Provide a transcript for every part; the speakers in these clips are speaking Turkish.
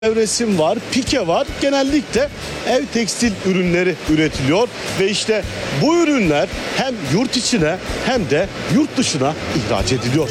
Resim var, pike var. Genellikle ev tekstil ürünleri üretiliyor ve işte bu ürünler hem yurt içine hem de yurt dışına ihraç ediliyor.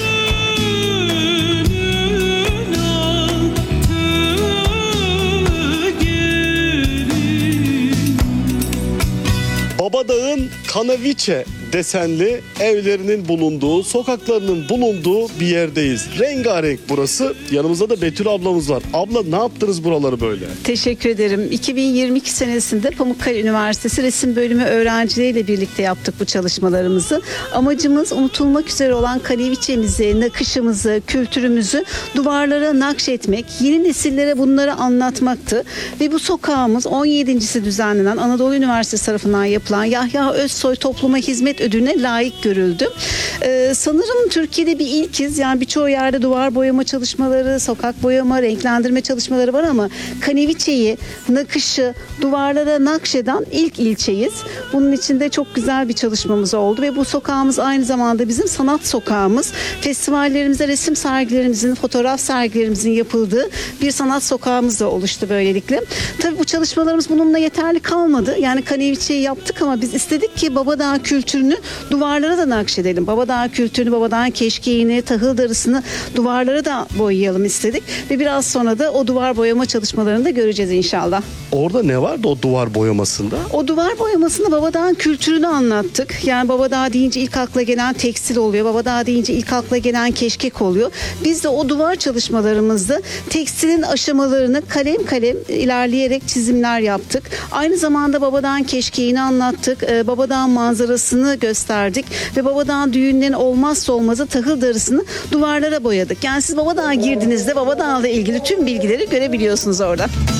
Babadağ'ın Kanaviçe desenli evlerinin bulunduğu, sokaklarının bulunduğu bir yerdeyiz. Rengarenk burası. Yanımızda da Betül ablamız var. Abla ne yaptınız buraları böyle? Teşekkür ederim. 2022 senesinde Pamukkale Üniversitesi Resim Bölümü öğrencileriyle birlikte yaptık bu çalışmalarımızı. Amacımız unutulmak üzere olan Kanaviçe'mizi, nakışımızı, kültürümüzü duvarlara nakşetmek, yeni nesillere bunları anlatmaktı. Ve bu sokağımız 17.si düzenlenen Anadolu Üniversitesi tarafından yapılan Yahya Özsoy Topluma Hizmet Ödülüne layık görüldü. Sanırım Türkiye'de bir ilkiz. Yani birçok yerde duvar boyama çalışmaları, sokak boyama, renklendirme çalışmaları var ama Kanaviçe'yi, nakışı duvarlara nakşeden ilk ilçeyiz. Bunun için de çok güzel bir çalışmamız oldu ve bu sokağımız aynı zamanda bizim sanat sokağımız. Festivallerimizde resim sergilerimizin, fotoğraf sergilerimizin yapıldığı bir sanat sokağımız da oluştu böylelikle. Tabii bu çalışmalarımız bununla yeterli kalmadı. Yani Kanaviçe'yi yaptık ama biz istedik ki Babadağ kültürünü duvarlara da nakşedelim. Babadağ kültürünü, Babadağ keşkeğini, tahıl darısını duvarlara da boyayalım istedik. Ve biraz sonra da o duvar boyama çalışmalarını da göreceğiz inşallah. Orada ne vardı o duvar boyamasında? O duvar boyamasında Babadağ'ın kültürünü anlattık. Yani Babadağ deyince ilk akla gelen tekstil oluyor. Babadağ deyince ilk akla gelen keşkek oluyor. Biz de o duvar çalışmalarımızda tekstilin aşamalarını kalem kalem ilerleyerek çizimler yaptık. Aynı zamanda Babadağ'ın keşkeğini anlattık. Babadağ'ın manzarasını gösterdik. Ve Babadağ'ın düğünlerin olmazsa olmazı tahıl darısını duvarlara boyadık. Yani siz Babadağ'a girdiğinizde Babadağ'la ilgili tüm bilgileri görebiliyorsunuz orada.